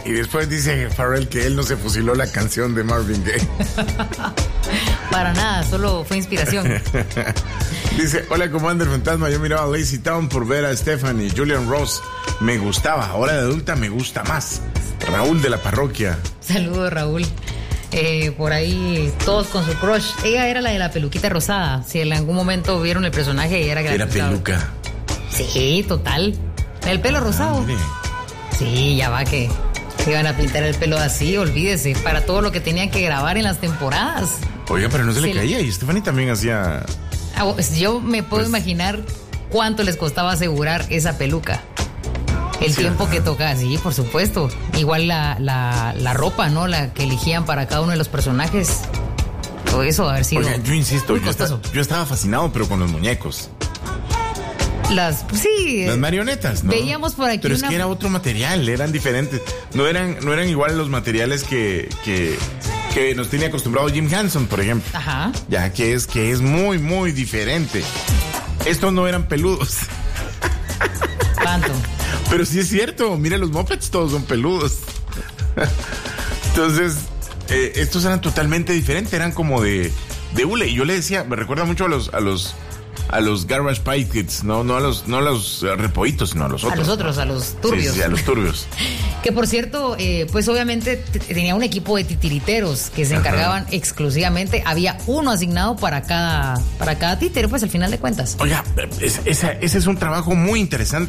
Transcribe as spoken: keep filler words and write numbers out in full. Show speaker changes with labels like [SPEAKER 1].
[SPEAKER 1] Y después dice Pharrell que él no se fusiló la canción de Marvin Gaye.
[SPEAKER 2] Para nada, solo fue inspiración.
[SPEAKER 1] Dice, hola Commander Fantasma, yo miraba Lazy Town por ver a Stephanie, Julian Ross. Me gustaba, ahora de adulta me gusta más. Raúl de la parroquia.
[SPEAKER 2] Saludos, Raúl. Eh, por ahí todos con su crush. Ella era la de la peluquita rosada. Si en algún momento vieron el personaje, ella era que
[SPEAKER 1] Era peluca.
[SPEAKER 2] Sí, total. El pelo rosado. Ah, sí, ya va que se iban a pintar el pelo así, olvídese, para todo lo que tenían que grabar en las temporadas.
[SPEAKER 1] Oiga, pero no se, se le caía.
[SPEAKER 2] Le...
[SPEAKER 1] Y Stephanie también hacía...
[SPEAKER 2] Ah, yo me puedo
[SPEAKER 1] pues...
[SPEAKER 2] imaginar cuánto les costaba asegurar esa peluca. El sí, tiempo ajá. que toca, sí, por supuesto. Igual la, la, la ropa, ¿no? La que eligían para cada uno de los personajes. Todo eso haber sido...
[SPEAKER 1] Oiga, yo insisto, yo, está, yo estaba fascinado, pero con los muñecos.
[SPEAKER 2] Las, sí.
[SPEAKER 1] Las marionetas, ¿no?
[SPEAKER 2] Veíamos por aquí
[SPEAKER 1] Pero
[SPEAKER 2] una...
[SPEAKER 1] es que era otro material, eran diferentes. No eran, no eran igual los materiales que, que, que nos tenía acostumbrado Jim Henson, por ejemplo.
[SPEAKER 2] Ajá.
[SPEAKER 1] Ya, que es, que es muy, muy diferente. Estos no eran peludos.
[SPEAKER 2] ¿Cuánto?
[SPEAKER 1] Pero sí es cierto, mira, los mopeds todos son peludos. Entonces, eh, estos eran totalmente diferentes, eran como de, de hule. Y yo le decía, me recuerda mucho a los, a los, a los Garbage Pail Kids, no, no a los, no a los repollitos, sino a los otros.
[SPEAKER 2] A los otros, a los turbios.
[SPEAKER 1] Sí, sí, a los turbios.
[SPEAKER 2] Que por cierto, eh, pues obviamente t- tenía un equipo de titiriteros que se encargaban Ajá. exclusivamente, había uno asignado para cada, para cada títere, pues al final de cuentas.
[SPEAKER 1] Oiga, es, esa, ese es un trabajo muy interesante.